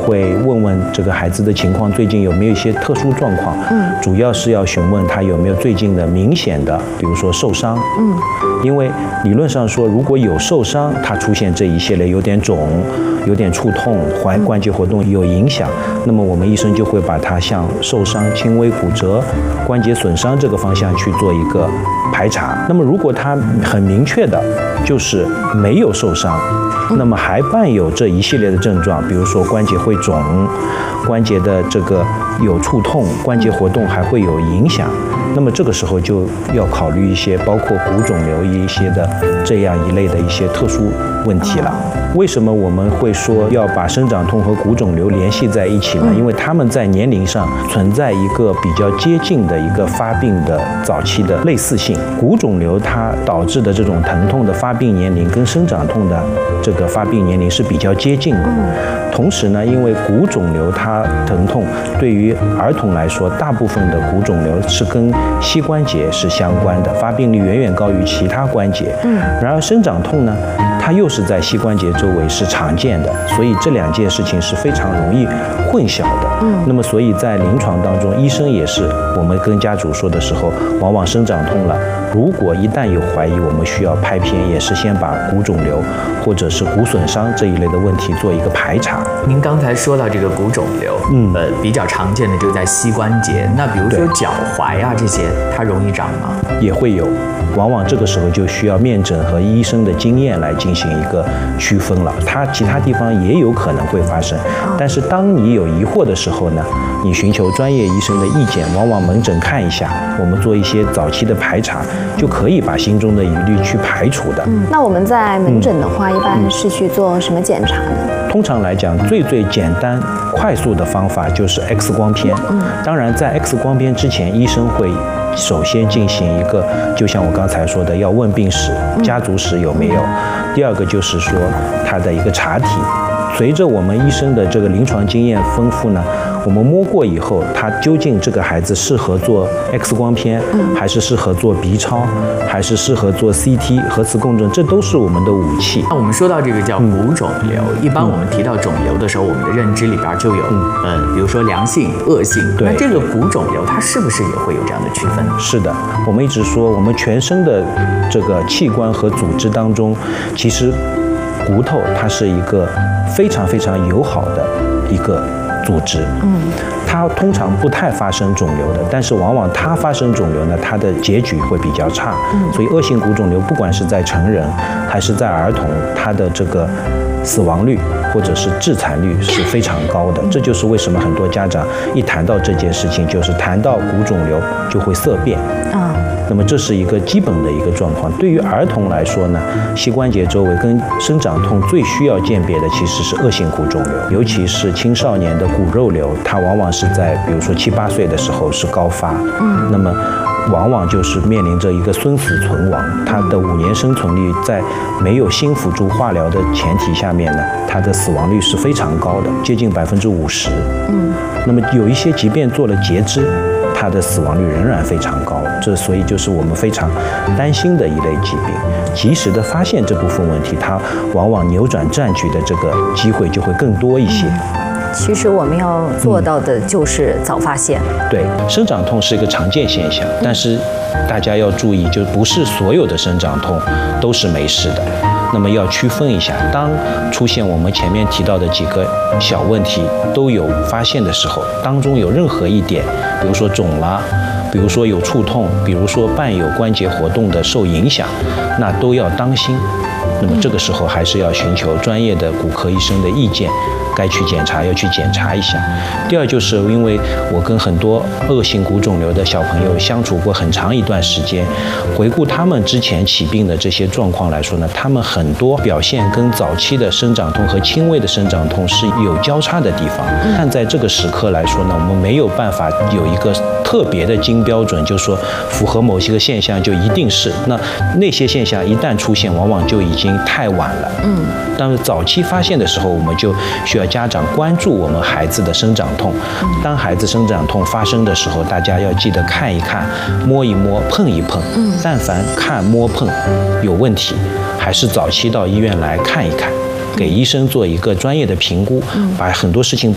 会问问这个孩子的情况，最近有没有一些特殊状况。主要是要询问他有没有最近的明显的，比如说受伤。因为理论上说，如果有受伤，他出现这一系列有点肿、有点触痛、关节活动有影响，那么我们医生就会把它向受伤、轻微骨折、关节损伤这个方向去做一个排查。那么如果他很明确的就是没有受伤，那么还伴有这一系列的症状，比如说关节会肿、关节的这个有触痛、关节活动还会有影响，那么这个时候就要考虑一些包括骨肿瘤一些的这样一类的一些特殊问题了。为什么我们会说要把生长痛和骨肿瘤联系在一起呢？因为他们在年龄上存在一个比较接近的一个发病的早期的类似性。骨肿瘤它导致的这种疼痛的发病年龄跟生长痛的这个发病年龄是比较接近的。同时呢，因为骨肿瘤它疼痛对于儿童来说，大部分的骨肿瘤是跟膝关节是相关的，发病率远远高于其他关节。然而生长痛呢，它又是在膝关节周围是常见的，所以这两件事情是非常容易混淆的。那么所以在临床当中，医生也是我们跟家属说的时候，往往生长痛了，如果一旦有怀疑，我们需要拍片，也是先把骨肿瘤或者是骨损伤这一类的问题做一个排查。 您刚才说到这个骨肿瘤，比较常见的就在膝关节，那比如说脚踝啊这些，它容易长吗？ 也会有，往往这个时候就需要面诊和医生的经验来进行一个区分了。它其他地方也有可能会发生，但是当你有疑惑的时候呢，你寻求专业医生的意见，往往门诊看一下，我们做一些早期的排查，就可以把心中的疑虑去排除的。 那我们在门诊的话，一般是去做什么检查呢？ 通常来讲，最简单、快速的方法就是 X 光片。当然，在 X 光片之前，医生会首先进行一个，就像我刚才说的，要问病史、家族史有没有。第二个就是说他的一个查体。随着我们医生的这个临床经验丰富呢，我们摸过以后，他究竟这个孩子适合做 X 光片，还是适合做 B 超，还是适合做 CT 核磁共振，这都是我们的武器。 那我们说到这个叫骨肿瘤，一般我们提到肿瘤的时候，我们的认知里边就有比如说良性、恶性。 对， 那这个骨肿瘤它是不是也会有这样的区分？ 是的，我们一直说我们全身的这个器官和组织当中，其实骨头它是一个非常非常友好的一个组织。它通常不太发生肿瘤的，但是往往它发生肿瘤呢，它的结局会比较差。所以恶性骨肿瘤不管是在成人还是在儿童，它的这个死亡率或者是致残率是非常高的。这就是为什么很多家长一谈到这件事情，就是谈到骨肿瘤就会色变。那么这是一个基本的一个状况。对于儿童来说呢，膝关节周围跟生长痛最需要鉴别的其实是恶性骨肿瘤，尤其是青少年的骨肉瘤，它往往是在比如说7、8岁的时候是高发。那么往往就是面临着一个孙死存亡，它的5年生存率在没有新辅助化疗的前提下面呢，它的死亡率是非常高的，接近50%。那么有一些即便做了截肢，它的死亡率仍然非常高，这所以就是我们非常担心的一类疾病。及时的发现这部分问题，它往往扭转战局的这个机会就会更多一些。 其实我们要做到的就是早发现。 对，生长痛是一个常见现象，但是大家要注意，就不是所有的生长痛都是没事的。那么要区分一下，当出现我们前面提到的几个小问题都有发现的时候，当中有任何一点，比如说肿了，比如说有触痛，比如说伴有关节活动的受影响，那都要当心。那么这个时候还是要寻求专业的骨科医生的意见，该去检查要去检查一下。第二就是因为我跟很多恶性骨肿瘤的小朋友相处过很长一段时间，回顾他们之前起病的这些状况来说呢，他们很多表现跟早期的生长痛和轻微的生长痛是有交叉的地方。但在这个时刻来说呢，我们没有办法有一个特别的金标准，就是说符合某些个现象就一定是，那些现象一旦出现，往往就已经太晚了。但是早期发现的时候，我们就需要家长关注我们孩子的生长痛。当孩子生长痛发生的时候，大家要记得看一看、摸一摸、碰一碰。但凡看、摸、碰有问题，还是早期到医院来看一看，给医生做一个专业的评估，把很多事情